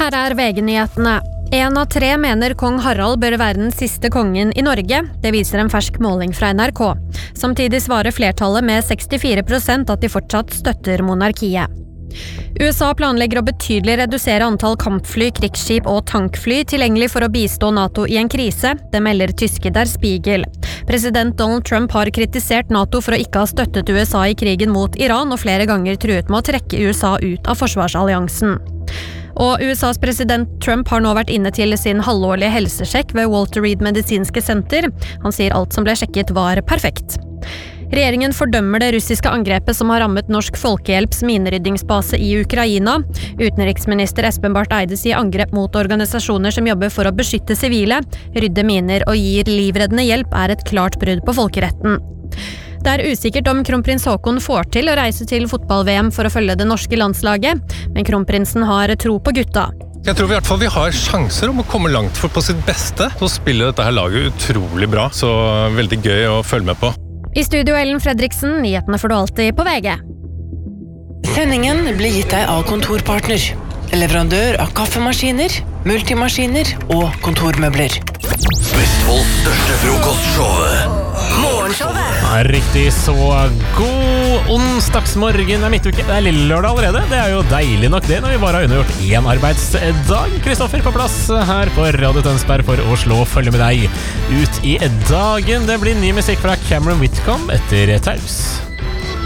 Her VG-nyhetene. 1 av 3 mener kong Harald bør være den siste kongen I Norge. Det viser en fersk måling fra NRK. Samtidig svarer flertallet med 64% at de fortsatt støtter monarkiet. USA planlegger å betydelig redusere antall kampfly, krigsskip og tankfly tilgjengelig for å bistå NATO I en krise, det melder tyske Der Spiegel. President Donald Trump har kritisert NATO for å ikke ha støttet USA I krigen mot Iran og flere ganger truet med å trekke USA ut av forsvarsalliansen. Og USAs president Trump har nå vært inne til sin halvårlige helsesjekk ved Walter Reed medisinske senter. Han sier alt som ble sjekket var perfekt. Regjeringen fordømmer det russiske angrepet som har rammet Norsk Folkehjelps mineryddingsbase I Ukraina. Utenriksminister Espen Barth Eide sier angrep mot organisasjoner som jobber for å beskytte sivile, rydde miner og gir livreddende hjelp et klart brudd på folkeretten. Det usikkert om kronprins Haakon får til å reise til fotball-VM for å følge det norske landslaget, men kronprinsen har tro på gutta. Jeg tror vi I hvert fall vi har sjanser om å komme langt for på sitt beste. Så spiller dette her laget utrolig bra, så veldig gøy å følge med på. I studio Ellen Fredriksen, nyhetene får du alltid på VG. Sendingen blir gitt deg av Kontorpartner, leverandør av kaffemaskiner, multimaskiner og kontormøbler. Vestfolds største frokostshow. Morgenshowet. Riktig så god onsdagsmorgen midtuke. Det lille lørdag allerede. Det jo deilig nok det når vi bare har undergjort 1 arbeidsdag. Kristoffer på plass her på Radio Tønsberg for å slå følge med deg ut I dagen. Det blir ny musikk fra Cameron Whitcomb etter Taus.